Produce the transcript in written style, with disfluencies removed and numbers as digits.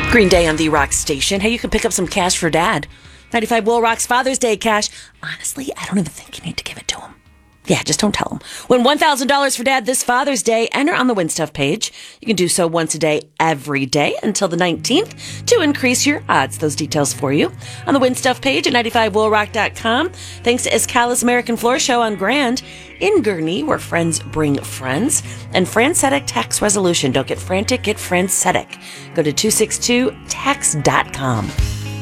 Green Day on the Rock Station. Hey, you can pick up some cash for Dad. 95 Will Rock's Father's Day cash. Honestly, I don't even think you need to give it to him. Yeah, just don't tell him. Win $1,000 for Dad this Father's Day. Enter on the Win Stuff page. You can do so once a day, every day, until the 19th to increase your odds. Those details for you on the Win Stuff page at 95willrock.com. Thanks to Escala's American Floor Show on Grand in Gurnee, where friends bring friends. And Francetic Tax Resolution. Don't get frantic, get Francetic. Go to 262tax.com.